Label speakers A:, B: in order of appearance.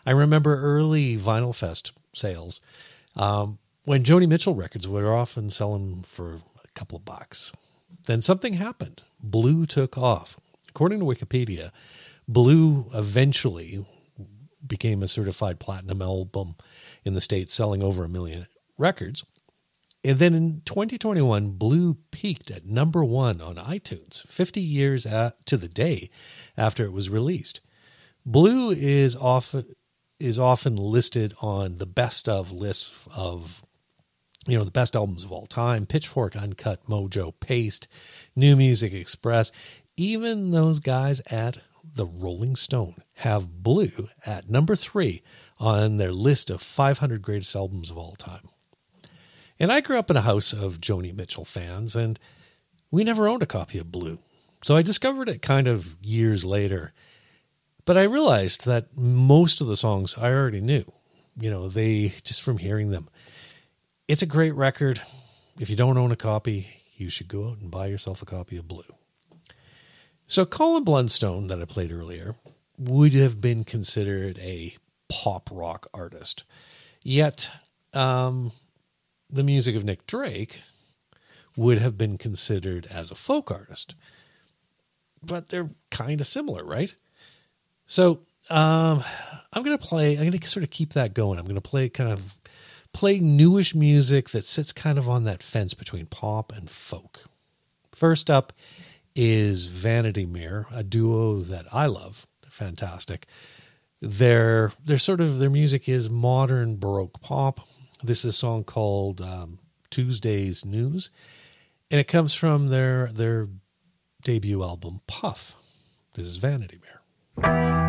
A: I remember early Vinyl Fest sales when Joni Mitchell records were often selling for a couple of bucks. Then something happened. Blue took off. According to Wikipedia, Blue eventually became a certified platinum album in the States, selling over 1 million records. And then in 2021, Blue peaked at number 1 on iTunes, 50 years to the day after it was released. Blue is often listed on the best of lists of, the best albums of all time: Pitchfork, Uncut, Mojo, Paste, New Music Express. Even those guys at the Rolling Stone have Blue at number 3 on their list of 500 greatest albums of all time. And I grew up in a house of Joni Mitchell fans, and we never owned a copy of Blue. So I discovered it kind of years later. But I realized that most of the songs I already knew, they just from hearing them. It's a great record. If you don't own a copy, you should go out and buy yourself a copy of Blue. So Colin Blunstone, that I played earlier, would have been considered a pop rock artist. Yet, the music of Nick Drake would have been considered as a folk artist. But they're kind of similar, right? So I'm going to sort of keep that going. I'm going to play newish music that sits kind of on that fence between pop and folk. First up is Vanity Mirror, a duo that I love. They're fantastic. Their music is modern Baroque pop. This is a song called Tuesday's News, and it comes from their debut album, Puff. This is Vanity Mirror.